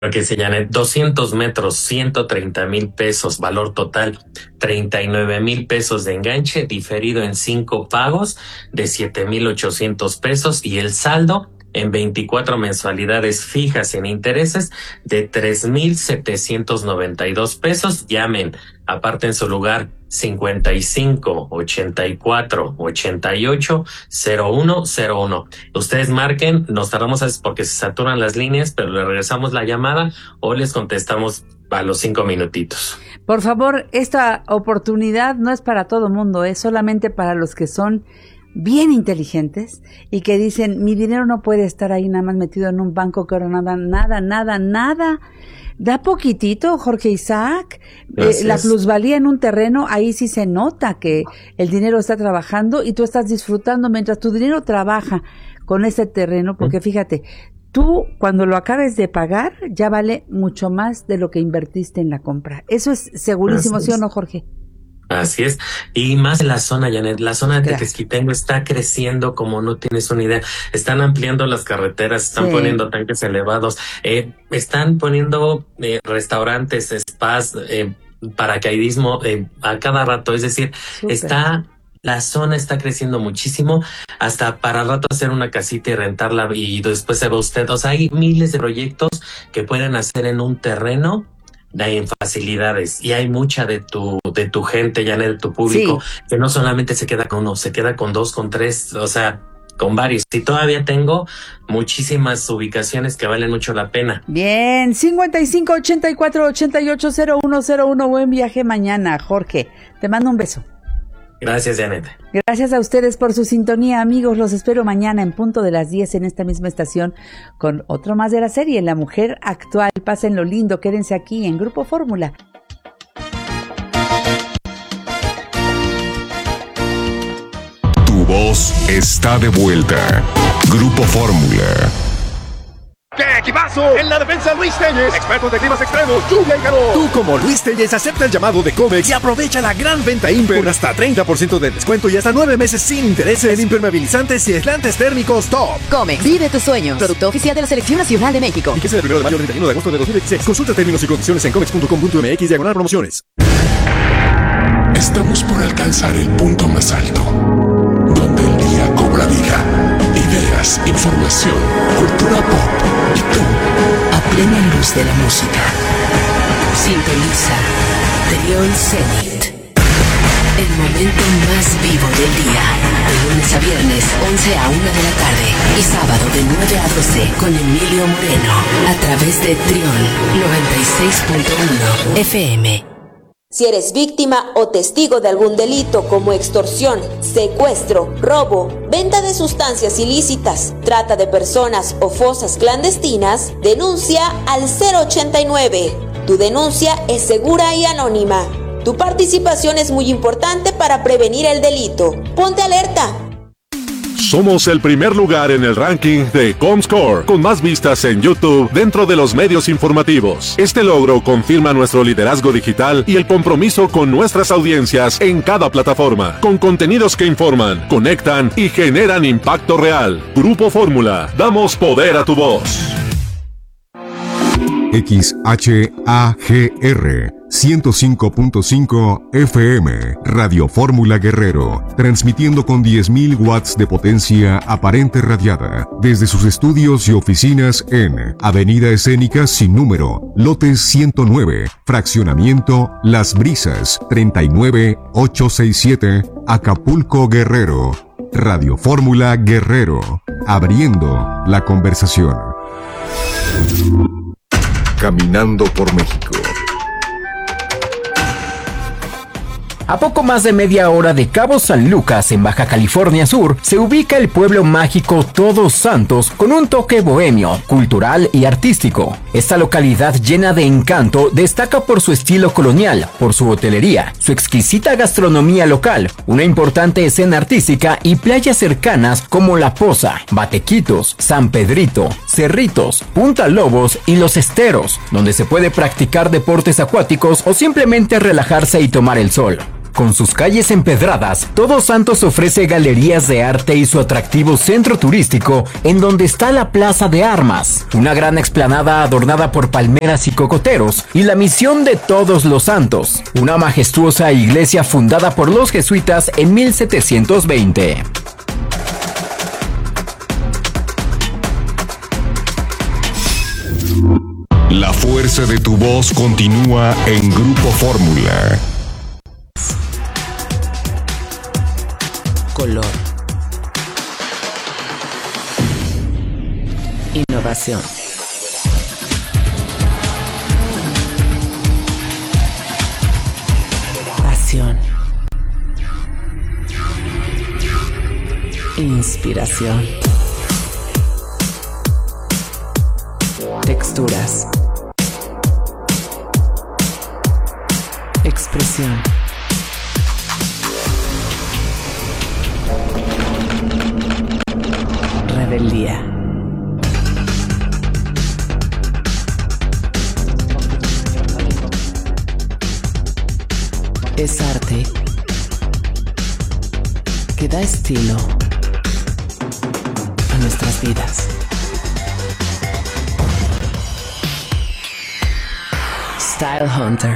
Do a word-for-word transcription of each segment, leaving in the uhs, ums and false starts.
Que se llane doscientos metros, ciento treinta mil pesos, valor total treinta y nueve mil pesos de enganche, diferido en cinco pagos de siete mil ochocientos pesos y el saldo en veinticuatro mensualidades fijas en intereses de tres mil setecientos noventa y dos pesos. Llamen, aparten su lugar cincuenta y cinco, ochenta y cuatro, ochenta y ocho, cero uno cero uno. Ustedes marquen, nos tardamos a veces porque se saturan las líneas, pero le regresamos la llamada o les contestamos a los cinco minutitos. Por favor, esta oportunidad no es para todo mundo, es solamente para los que son bien inteligentes y que dicen, mi dinero no puede estar ahí nada más metido en un banco que ahora nada, nada, nada, nada. Da poquitito, Jorge Isaac, eh, la plusvalía en un terreno, ahí sí se nota que el dinero está trabajando y tú estás disfrutando mientras tu dinero trabaja con ese terreno, porque fíjate, tú cuando lo acabes de pagar ya vale mucho más de lo que invertiste en la compra. Eso es segurísimo, ¿sí o no, Jorge? Así es, y más en la zona, Janet, la zona de Tequesquitengo está creciendo como no tienes una idea. Están ampliando las carreteras, están sí. poniendo tanques elevados, eh, están poniendo eh, restaurantes, spas, eh, paracaidismo eh, a cada rato. Es decir, Super. está la zona está creciendo muchísimo, hasta para rato hacer una casita y rentarla y después se va usted. O sea, hay miles de proyectos que pueden hacer en un terreno. Hay facilidades y hay mucha de tu de tu gente, ya de tu público, sí. que no solamente se queda con uno, se queda con dos, con tres, o sea, con varios. Y todavía tengo muchísimas ubicaciones que valen mucho la pena. Bien, cincuenta y cinco, ochenta y cuatro, ochenta y ocho, cero uno cero uno. Buen viaje mañana, Jorge. Te mando un beso. Gracias, Janet. Gracias a ustedes por su sintonía, amigos. Los espero mañana en punto de las diez en esta misma estación con otro más de la serie La Mujer Actual. Pásenlo lindo, quédense aquí en Grupo Fórmula. Tu voz está de vuelta. Grupo Fórmula. ¡Qué equipazo! En la defensa, Luis Telles, expertos de climas extremos, lluvia y calor. Tú, como Luis Telles, acepta el llamado de Comex y aprovecha la gran venta Imper con hasta treinta por ciento de descuento y hasta nueve meses sin intereses en impermeabilizantes y aislantes térmicos top. Comex, vive tus sueños. Producto oficial de la Selección Nacional de México. Y que sea del primero de mayo al treinta y uno de agosto de dos mil dieciséis. Consulta términos y condiciones en comex punto com punto m x diagonal promociones. Estamos por alcanzar el punto más alto, donde el día cobra vida. Ideas, información, cultura pop y tú, a plena luz de la música. Sintoniza Trión Zenit. El momento más vivo del día. De lunes a viernes, once a una de la tarde. Y sábado de nueve a doce con Emilio Moreno. A través de Trión noventa y seis punto uno F M. Si eres víctima o testigo de algún delito como extorsión, secuestro, robo, venta de sustancias ilícitas, trata de personas o fosas clandestinas, denuncia al cero ochenta y nueve. Tu denuncia es segura y anónima. Tu participación es muy importante para prevenir el delito. Ponte alerta. Somos el primer lugar en el ranking de Comscore, con más vistas en YouTube dentro de los medios informativos. Este logro confirma nuestro liderazgo digital y el compromiso con nuestras audiencias en cada plataforma, con contenidos que informan, conectan y generan impacto real. Grupo Fórmula, damos poder a tu voz. X H A G R ciento cinco punto cinco F M, Radio Fórmula Guerrero, transmitiendo con diez mil watts de potencia aparente radiada, desde sus estudios y oficinas en Avenida Escénica Sin Número, Lote ciento nueve, Fraccionamiento Las Brisas, treinta y nueve ochocientos sesenta y siete, Acapulco, Guerrero. Radio Fórmula Guerrero, abriendo la conversación. Caminando por México. A poco más de media hora de Cabo San Lucas, en Baja California Sur, se ubica el pueblo mágico Todos Santos con un toque bohemio, cultural y artístico. Esta localidad llena de encanto destaca por su estilo colonial, por su hotelería, su exquisita gastronomía local, una importante escena artística y playas cercanas como La Poza, Batequitos, San Pedrito, Cerritos, Punta Lobos y Los Esteros, donde se puede practicar deportes acuáticos o simplemente relajarse y tomar el sol. Con sus calles empedradas, Todos Santos ofrece galerías de arte y su atractivo centro turístico, en donde está la Plaza de Armas, una gran explanada adornada por palmeras y cocoteros, y la Misión de Todos los Santos, una majestuosa iglesia fundada por los jesuitas en mil setecientos veinte. La fuerza de tu voz continúa en Grupo Fórmula. Color. Innovación. Pasión. Inspiración. Texturas. Expresión. Rebeldía. Es arte que da estilo a nuestras vidas. Style Hunter.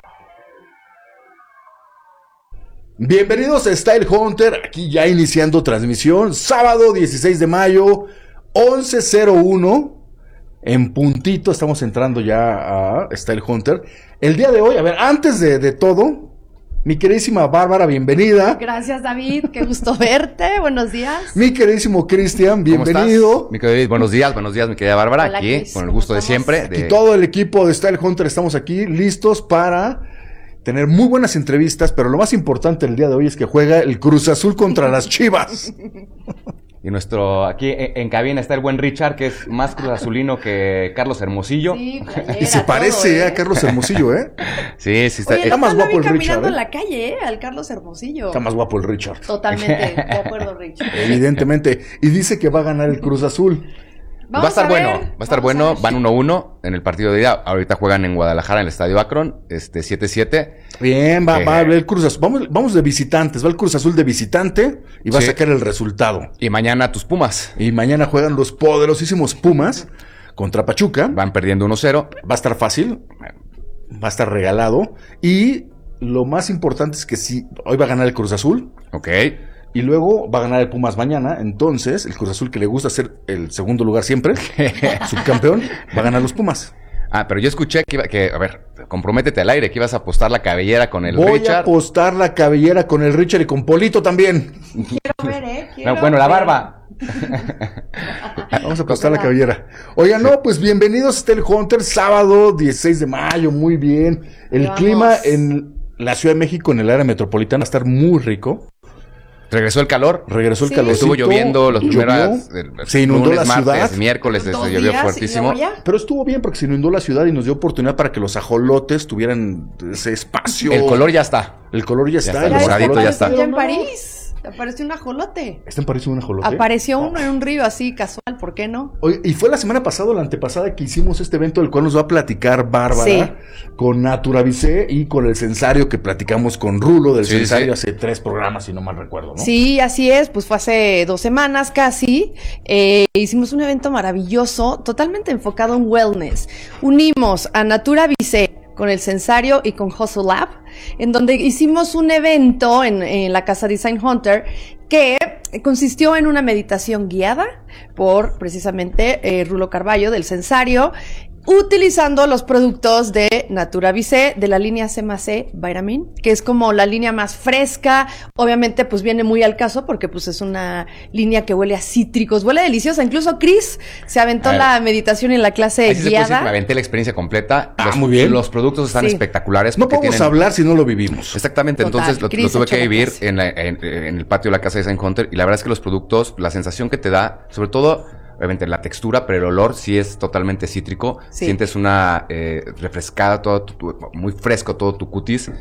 Bienvenidos a Style Hunter, aquí ya iniciando transmisión, sábado dieciséis de mayo, once cero uno, en puntito estamos entrando ya a Style Hunter. El día de hoy, a ver, antes de, de todo, mi queridísima Bárbara, bienvenida. Gracias, David, qué gusto verte, buenos días. Mi queridísimo Cristian, bienvenido. ¿Cómo estás? Mi querido David, buenos días, buenos días, mi querida Bárbara. Hola, aquí, Chris, con el gusto de siempre. De... Y todo el equipo de Style Hunter estamos aquí listos para tener muy buenas entrevistas, pero lo más importante el día de hoy es que juega el Cruz Azul contra las Chivas. Y nuestro, aquí en, en cabina está el buen Richard, que es más cruz azulino que Carlos Hermosillo. Sí, playera, y se parece todo, ¿eh? a Carlos Hermosillo, ¿eh? Sí, sí está. Oye, está más guapo el Richard, caminando ¿eh? en la calle, ¿eh? Al Carlos Hermosillo. Está más guapo el Richard. Totalmente, de acuerdo, Richard. Evidentemente. Y dice que va a ganar el Cruz Azul. Va a estar a ver, bueno, va a estar vamos bueno. a ver. Van uno uno en el partido de ida. Ahorita juegan en Guadalajara, en el Estadio Akron, este siete siete. Bien, va, Eh, va a ver el Cruz Azul. Vamos, vamos de visitantes. Va el Cruz Azul de visitante y va Sí. a sacar el resultado. Y mañana tus Pumas Y mañana juegan los poderosísimos Pumas contra Pachuca. van perdiendo uno cero. Va a estar fácil. Va a estar regalado. Y lo más importante es que sí, hoy va a ganar el Cruz Azul. Ok. Y luego va a ganar el Pumas mañana. Entonces, el Cruz Azul, que le gusta ser el segundo lugar siempre, subcampeón, va a ganar los Pumas. Ah, pero yo escuché que iba, que, a ver, comprométete al aire, que ibas a apostar la cabellera con el Voy a Richard. apostar la cabellera con el Richard y con Polito también. Quiero ver, ¿eh? Quiero No, bueno, la ver. barba. Vamos a apostar la cabellera. Oigan, no, pues bienvenidos a Style Hunter, sábado dieciséis de mayo, muy bien. El Vamos. clima en la Ciudad de México, en el área metropolitana, va a estar muy rico. Regresó el calor. Regresó el Sí. calor. Estuvo lloviendo los primeros Se inundó lunes, la ciudad. martes, miércoles, Dos se llovió días, y fuertísimo. luego ya. Pero estuvo bien porque se inundó la ciudad y nos dio oportunidad para que los ajolotes tuvieran ese espacio. El color ya está. El color ya, Ya está. está, y los moradito ajolotes ya está. Ya en no. París. Apareció un ajolote. ¿Está en París un ajolote? Apareció uno en un río así casual, ¿por qué no? Oye, y fue la semana pasada o la antepasada que hicimos este evento del cual nos va a platicar Bárbara Sí. con Naturavicé y con el Censario que platicamos con Rulo del Sí, Censario sí. hace tres programas, si no mal recuerdo, ¿no? Sí, así es, pues fue hace dos semanas casi. Eh, hicimos un evento maravilloso, totalmente enfocado en wellness. Unimos a Naturavicé con el Censario y con Hustle Lab, en donde hicimos un evento en, en la casa Design Hunter que consistió en una meditación guiada por precisamente eh, Rulo Carballo del Censario, utilizando los productos de Naturavicé, de la línea C más C Vitamin, que es como la línea más fresca. Obviamente pues viene muy al caso porque pues es una línea que huele a cítricos, huele deliciosa. Incluso Chris se aventó A ver. la meditación en la clase Ahí sí se puede decir que me guiada. aventé la experiencia completa. Ah, los, muy bien. Los productos están Sí. espectaculares. No porque podemos tienen- hablar si no lo vivimos. Exactamente, Total, entonces lo, Chris lo tuve echó que la vivir clase. en, la- en- en el patio de la casa de Design Hunter y la verdad es que los productos, la sensación que te da, sobre todo, obviamente la textura, pero el olor sí es totalmente cítrico. Sí. Sientes una eh, refrescada, todo tu- tu- muy fresco todo tu cutis.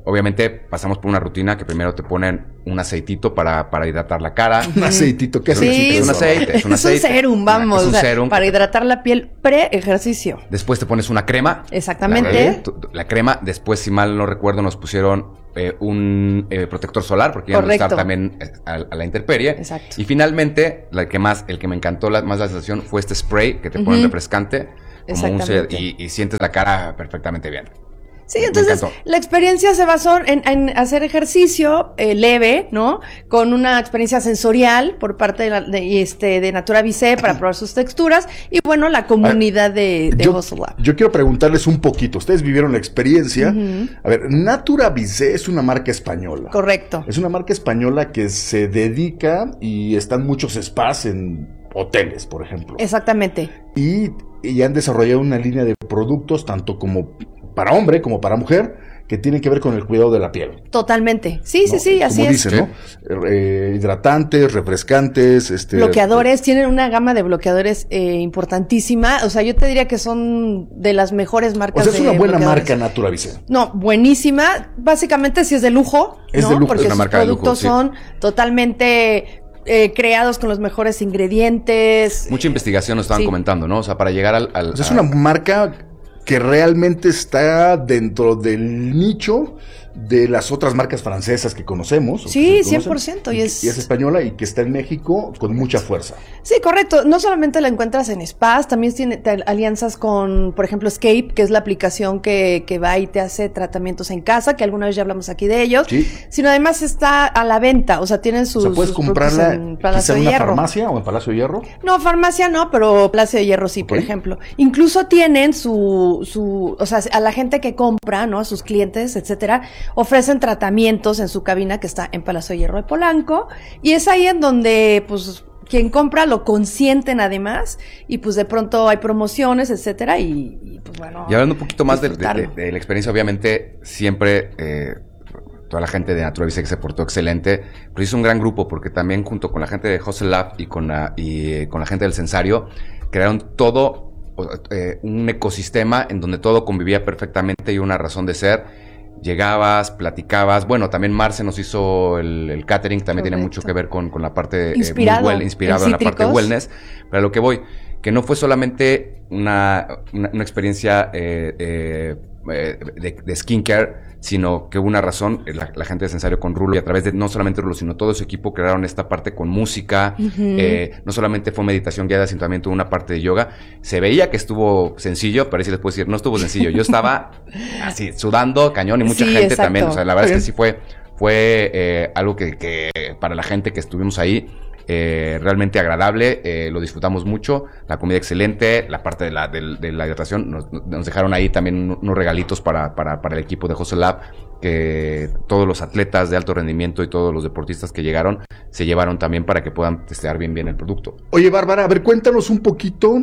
Obviamente pasamos por una rutina que primero te ponen un aceitito para, para hidratar la cara. Un aceitito, ¿qué sí, aceite? Es un aceite, es un aceite. Es un serum, vamos. Es un o sea, serum. Para hidratar la piel pre-ejercicio. Después te pones una crema. Exactamente. La, la crema. Después, si mal no recuerdo, nos pusieron eh, un eh, protector solar porque iban a estar también a, a la intemperie. Exacto. Y finalmente, la que más, el que me encantó la, más la sensación fue este spray que te ponen uh-huh. refrescante. Como un, y, y sientes la cara perfectamente bien. Sí, entonces la experiencia se basó en, en hacer ejercicio eh, leve, ¿no? Con una experiencia sensorial por parte de, la, de, este, de Natura Visé para probar sus texturas y bueno, la comunidad ver, de, de yo, Hustle Lab. Yo quiero preguntarles un poquito, ustedes vivieron la experiencia. Uh-huh. A ver, Natura Visé es una marca española. Correcto. Es una marca española que se dedica y están muchos spas en hoteles, por ejemplo. Exactamente. Y, y han desarrollado una línea de productos tanto como para hombre como para mujer, que tienen que ver con el cuidado de la piel. Totalmente. Sí, ¿no? sí, sí, así Como es. Dicen, ¿no? Eh, hidratantes, refrescantes, este... bloqueadores, eh, tienen una gama de bloqueadores eh, importantísima. O sea, yo te diría que son de las mejores marcas. O sea, es una de buena marca Natura Visé. No, buenísima. Básicamente sí es de lujo, es ¿no? de lujo. Porque es una sus marca productos de lujo, son sí. totalmente... Eh, creados con los mejores ingredientes. Mucha investigación nos estaban sí. comentando, ¿no? O sea, para llegar al... al o sea, es una marca que realmente está dentro del nicho de las otras marcas francesas que conocemos. Sí, que cien por ciento. Y, y, es... y es española y que está en México con mucha fuerza. Sí, correcto. No solamente la encuentras en spas, también tiene te, alianzas con, por ejemplo, Escape, que es la aplicación que, que va y te hace tratamientos en casa, que alguna vez ya hablamos aquí de ellos. Sí. Sino además está a la venta, o sea, tienen sus... O sea, ¿puedes sus comprarla en quizá en una farmacia o en Palacio de Hierro? No, farmacia no, pero Palacio de Hierro sí, okay. por ejemplo. Incluso tienen su, su, o sea, a la gente que compra, ¿no? A sus clientes, etcétera, ofrecen tratamientos tratamientos en su cabina que está en Palacio de Hierro de Polanco y es ahí en donde pues quien compra lo consienten además y pues de pronto hay promociones, etcétera y, y pues bueno. Y hablando un poquito más de, de, de, de la experiencia, obviamente siempre eh, toda la gente de Natura Visé que se portó excelente, pero hizo un gran grupo porque también junto con la gente de Hustle Lab y con la, y, eh, con la gente del Censario crearon todo eh, un ecosistema en donde todo convivía perfectamente y una razón de ser. Llegabas, platicabas, bueno, también Marce nos hizo el, el catering, también Correcto. Tiene mucho que ver con, con la parte inspirado, eh, muy well, inspirado en, en la parte de wellness, pero a lo que voy, que no fue solamente una, una, una experiencia eh, eh, de, de skincare, sino que hubo una razón, la, la gente de Censario con Rulo y a través de no solamente Rulo, sino todo su equipo crearon esta parte con música, uh-huh. eh, no solamente fue meditación guiada, sino también tuvo una parte de yoga. Se veía que estuvo sencillo, pero sí les puedo decir, no estuvo sencillo. Yo estaba así, sudando, cañón, y mucha sí, gente exacto. también. O sea, la verdad es que sí fue, fue eh, algo que, que para la gente que estuvimos ahí, Eh, realmente agradable, eh, lo disfrutamos mucho, la comida excelente, la parte de la, de, de la hidratación, nos, nos dejaron ahí también unos regalitos para, para, para el equipo de Hustle Lab, que todos los atletas de alto rendimiento y todos los deportistas que llegaron se llevaron también para que puedan testear bien bien el producto. Oye, Bárbara, a ver, cuéntanos un poquito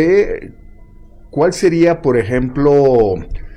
de cuál sería, por ejemplo,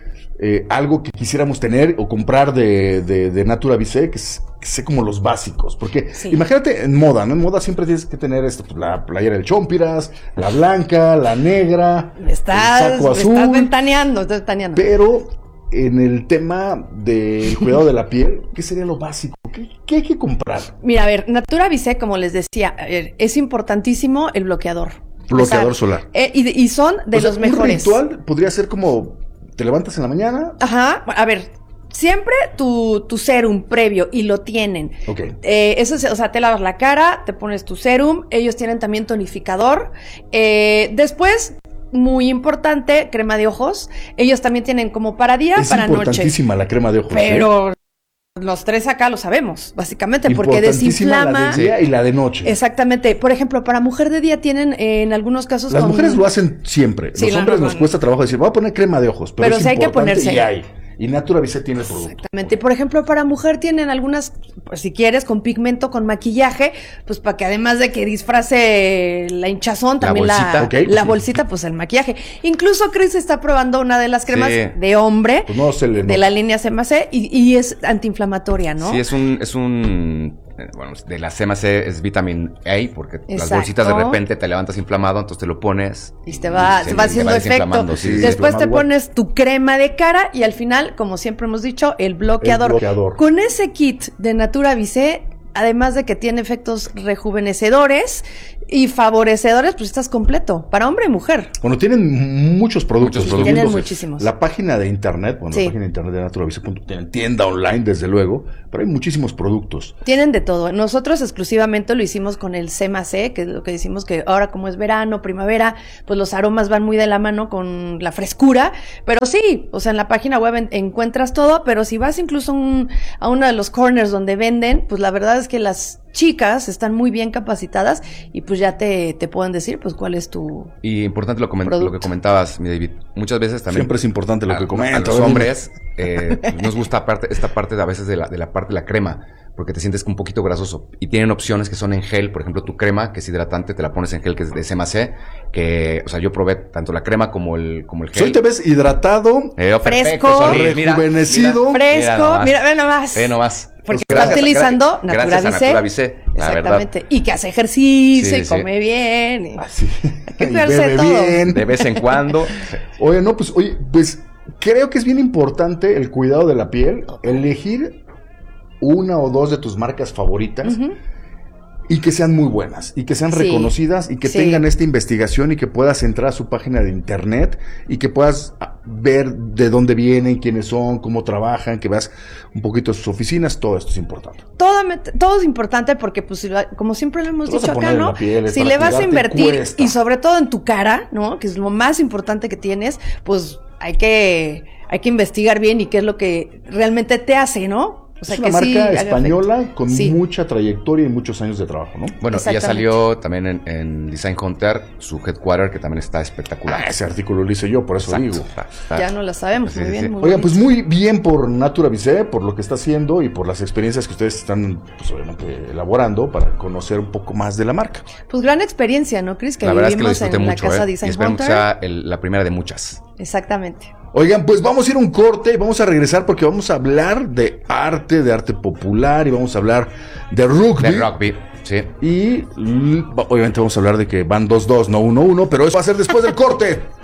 eh, algo que quisiéramos tener o comprar de, de, de Natura Visé, que es que sé como los básicos, porque sí. imagínate en moda, ¿no? En moda siempre tienes que tener esto, pues, la playera del Chompiras, la blanca, la negra, estás, el saco azul. Estás ventaneando, estás ventaneando. Pero en el tema del cuidado de la piel, ¿qué sería lo básico? ¿Qué, qué hay que comprar? Mira, a ver, Natura Visé, como les decía, es importantísimo el bloqueador. Bloqueador o sea, solar. Eh, y, y son de o sea, los mejores. Un ritual podría ser como, te levantas en la mañana. Ajá, a ver... Siempre tu, tu serum previo, y lo tienen. Okay. Eh, eso es, o sea, te lavas la cara, te pones tu serum, ellos tienen también tonificador. Eh, después, muy importante, crema de ojos. Ellos también tienen como para día, es para noche. Es importantísima la crema de ojos. Pero... ¿eh? Los tres acá lo sabemos, básicamente, porque desinflama. La de día y la de noche. Exactamente. Por ejemplo, para mujer de día tienen eh, en algunos casos. Las con... mujeres lo hacen siempre. Sí, los hombres no, nos no. cuesta trabajo decir, voy a poner crema de ojos. Pero, pero es sí hay que ponerse. Y hay. Y Natura Visé tiene el producto. Exactamente. Por ejemplo, para mujer tienen algunas, pues, si quieres, con pigmento, con maquillaje, pues para que además de que disfrace la hinchazón, también la bolsita, la, okay, la sí. bolsita, pues el maquillaje. Incluso Chris está probando una de las cremas sí. de hombre, pues no se le de la línea C M C, y, y es antiinflamatoria, ¿no? Sí, es un, es un eh, bueno, de la C M C es Vitamin A, porque Exacto. las bolsitas de repente te levantas inflamado, entonces te lo pones. Y te va, y se va haciendo va efecto. sí, Después te igual. pones tu crema de cara y al final, como siempre hemos dicho, el bloqueador. El bloqueador. Con ese kit de Natura Visé, además de que tiene efectos rejuvenecedores y favorecedores, pues estás completo, para hombre y mujer. Bueno, tienen muchos productos. Muchos productos. Tienen Entonces, muchísimos. La página de internet, bueno, Sí. la página de internet de Naturavise, tienen tienda online, desde luego, pero hay muchísimos productos. Tienen de todo. Nosotros exclusivamente lo hicimos con el C M A C, que es lo que decimos que ahora como es verano, primavera, pues los aromas van muy de la mano con la frescura. Pero sí, o sea, en la página web en- encuentras todo, pero si vas incluso un- a uno de los corners donde venden, pues la verdad es que las chicas están muy bien capacitadas y pues ya te, te pueden decir pues cuál es tu... Y importante lo, comen- Producto. lo que comentabas, mi David. Muchas veces también. Siempre es importante lo a- que comentas. A los hombres eh, pues, nos gusta parte, esta parte de, a veces de la, de la parte de la crema, porque te sientes un poquito grasoso. Y tienen opciones que son en gel, por ejemplo, tu crema, que es hidratante, te la pones en gel, que es de C M C, que, o sea, yo probé tanto la crema como el, como el gel. Hoy te ves hidratado, Eh, oh, Fresco. Solís, mira, rejuvenecido. mira, Fresco, nomás. mira, ve nomás. Ve nomás. Porque Gracias- está utilizando gracias- Natura gracias a Visé. Natura Visé, la Exactamente. verdad. Y que hace ejercicio Sí, y sí. come bien. y- Así. Hay que Y cuidarse bebe de todo. bien. De vez en cuando. Oye, no, pues, oye, pues creo que es bien importante el cuidado de la piel, elegir una o dos de tus marcas favoritas. Ujú. Y que sean muy buenas, y que sean Sí, reconocidas, y que sí. tengan esta investigación, y que puedas entrar a su página de internet, y que puedas ah, ver de dónde vienen, quiénes son, cómo trabajan, que veas un poquito sus oficinas, todo esto es importante. Todo, me- todo es importante porque, pues, si lo- como siempre lo hemos Te vas dicho a poner acá, en ¿no? la piel, Si para le vas a cuidarte invertir, cuesta. y sobre todo en tu cara, ¿no? Que es lo más importante que tienes, pues hay que, hay que investigar bien y qué es lo que realmente te hace, ¿no? O sea, es una que marca sí haga española efecto. con Sí. mucha trayectoria y muchos años de trabajo, ¿no? Bueno, ya Exactamente. salió también en, en Design Hunter su headquarter, que también está espectacular. Ah, ese artículo lo hice yo, por eso Exacto. digo. Está- está- Ya no la sabemos, Sí, muy sí, bien, sí. muy Oigan, bonito. pues muy bien por Natura Visé, por lo que está haciendo y por las experiencias que ustedes están, pues obviamente, elaborando para conocer un poco más de la marca. Pues gran experiencia, ¿no, Chris? Que la verdad es que lo vivimos disfruté en mucho, la casa ¿eh? Y Design esperemos que Hunter. sea el- la primera de muchas. Exactamente. Oigan, pues vamos a ir a un corte y vamos a regresar porque vamos a hablar de arte, de arte popular y vamos a hablar de rugby. De rugby, sí. Y l- obviamente vamos a hablar de que van dos dos, no uno uno, pero eso va a ser después del corte.